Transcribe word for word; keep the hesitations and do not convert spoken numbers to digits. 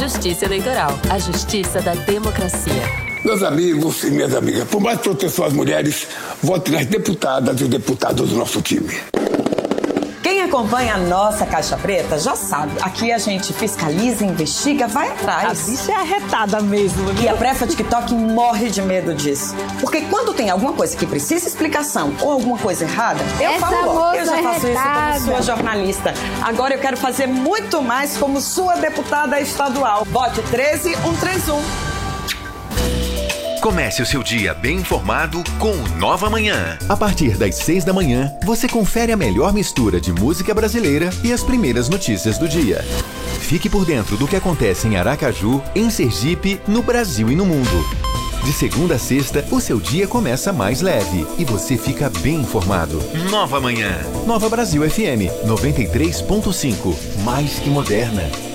Justiça Eleitoral, a justiça da democracia. Meus amigos e minhas amigas, por mais proteção às mulheres, vote nas deputadas e os deputados do nosso time. Quem acompanha a nossa Caixa Preta já sabe. Aqui a gente fiscaliza, investiga, vai atrás. A bicha é arretada mesmo. E a Prefa TikTok morre de medo disso. Porque quando tem alguma coisa que precisa explicação ou alguma coisa errada, eu Essa falo logo. Eu já moça faço arretada. isso como sua jornalista. Agora eu quero fazer muito mais como sua deputada estadual. Vote treze um três um. Comece o seu dia bem informado com o Nova Manhã. A partir das seis da manhã, você confere a melhor mistura de música brasileira e as primeiras notícias do dia. Fique por dentro do que acontece em Aracaju, em Sergipe, no Brasil e no mundo. De segunda a sexta, o seu dia começa mais leve e você fica bem informado. Nova Manhã. Nova Brasil F M, noventa e três ponto cinco. Mais que moderna.